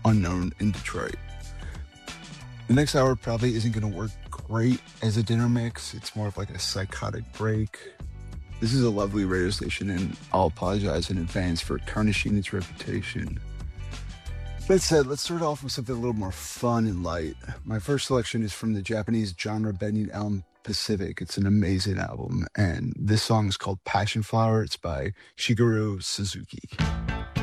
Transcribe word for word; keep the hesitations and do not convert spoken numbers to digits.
unknown in Detroit. The next hour probably isn't going to work great as a dinner mix. It's more of like a psychotic break. This is a lovely radio station, and I'll apologize in advance for tarnishing its reputation. That said, let's start off with something a little more fun and light. My first selection is from the Japanese genre-bending album Pacific. It's an amazing album, and this song is called Passion Flower. It's by Shigeru Suzuki.